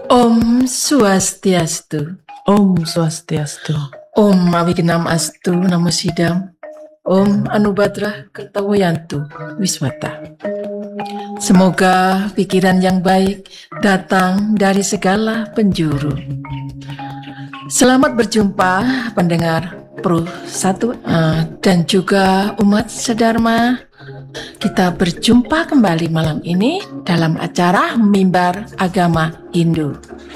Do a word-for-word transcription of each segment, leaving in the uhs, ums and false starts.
Om Swastiastu. Om Swastiastu. Om Awignam Astu Namo Sidam. Om Anubhadra Kertawayantu Wiswata. Semoga pikiran yang baik datang dari segala penjuru. Selamat berjumpa pendengar Pro satu uh, dan juga umat sedharma. Kita berjumpa kembali malam ini dalam acara Mimbar Agama Hindu.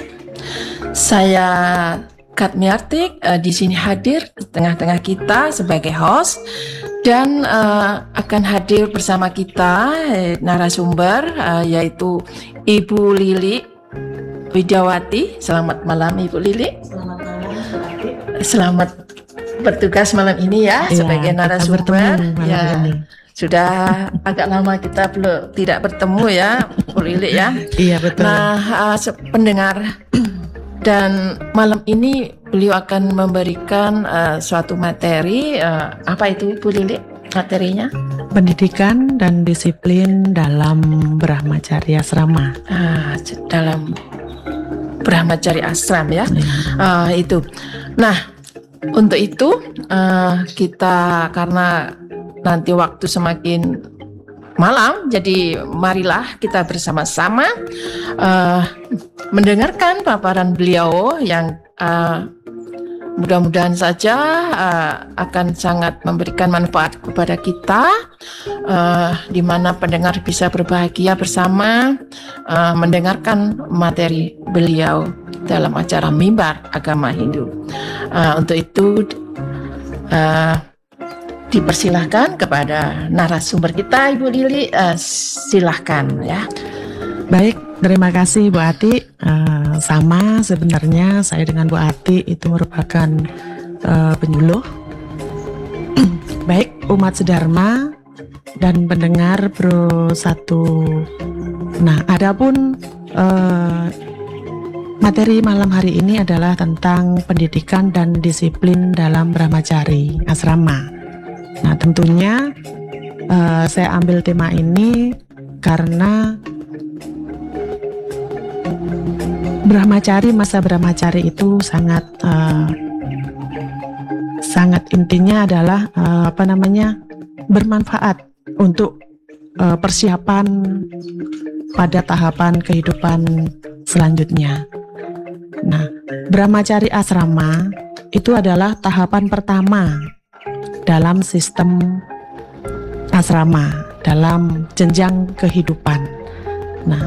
Saya Katmiartik uh, di sini hadir di tengah-tengah kita sebagai host dan uh, akan hadir bersama kita eh, narasumber uh, yaitu Ibu Lili Widyawati. Selamat malam Ibu Lili. Selamat malam, Bu. Selamat bertugas malam ini ya, ya sebagai narasumber. Ya. Ini. Sudah agak lama kita belum tidak bertemu ya, Bu Lili ya. Iya betul. Nah, uh, pendengar. Dan malam ini beliau akan memberikan uh, suatu materi, uh, apa itu Bu Lili materinya? Pendidikan dan disiplin dalam Brahmacharya Asrama. Ah, dalam Brahmacharya Ashram ya, ya. Uh, itu. Nah, untuk itu uh, kita karena nanti waktu semakin malam, jadi marilah kita bersama-sama uh, mendengarkan paparan beliau yang uh, mudah-mudahan saja uh, akan sangat memberikan manfaat kepada kita, uh, di mana pendengar bisa berbahagia bersama uh, mendengarkan materi beliau dalam acara Mimbar Agama Hindu. Uh, untuk itu uh, dipersilahkan kepada narasumber kita Ibu Lili, uh, silahkan ya. Baik, terima kasih Bu Ati. Uh, sama sebenarnya saya dengan Bu Ati itu merupakan uh, penyuluh. Baik umat sedharma dan pendengar Pro satu. Nah, adapun uh, materi malam hari ini adalah tentang pendidikan dan disiplin dalam Brahmachari Asrama. Nah, tentunya uh, saya ambil tema ini karena Brahmachari, masa Brahmachari itu sangat uh, sangat intinya adalah uh, apa namanya bermanfaat untuk uh, persiapan pada tahapan kehidupan selanjutnya. Nah, Brahmachari Asrama itu adalah tahapan pertama dalam sistem asrama, dalam jenjang kehidupan. Nah,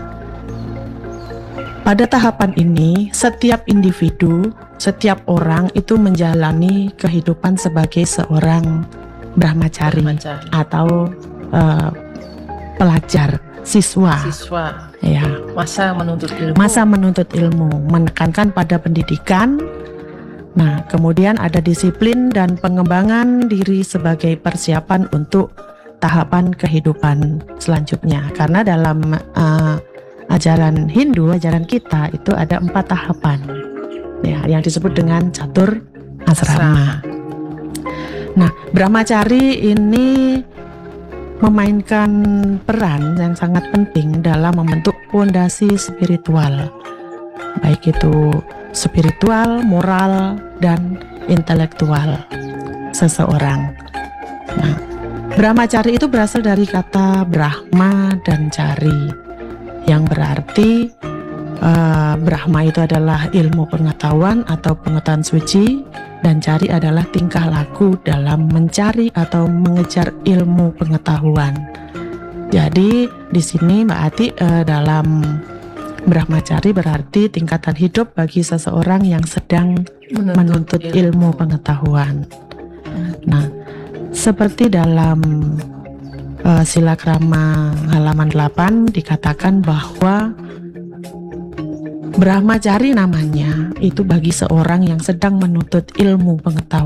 pada tahapan ini setiap individu, setiap orang itu menjalani kehidupan sebagai seorang brahmachari, brahmachari. atau uh, pelajar, siswa. Siswa. Ya, masa menuntut ilmu. Masa menuntut ilmu, menekankan pada pendidikan. Nah, kemudian ada disiplin dan pengembangan diri sebagai persiapan untuk tahapan kehidupan selanjutnya. Karena dalam uh, ajaran Hindu, ajaran kita itu ada empat tahapan, ya, yang disebut dengan catur asrama. Nah, Brahmachari ini memainkan peran yang sangat penting dalam membentuk fondasi spiritual, baik itu spiritual, moral, dan intelektual seseorang. Nah, Brahmachari itu berasal dari kata Brahma dan Chari, yang berarti uh, Brahma itu adalah ilmu pengetahuan atau pengetahuan suci, dan Chari adalah tingkah laku dalam mencari atau mengejar ilmu pengetahuan. Jadi di sini Mbak Ati uh, dalam Brahmachari berarti tingkatan hidup bagi seseorang yang sedang menuntut, menuntut ilmu pengetahuan. Nah, seperti dalam uh, Sila Krama halaman delapan dikatakan bahwa Brahmachari namanya itu bagi seorang yang sedang menuntut ilmu pengetahuan.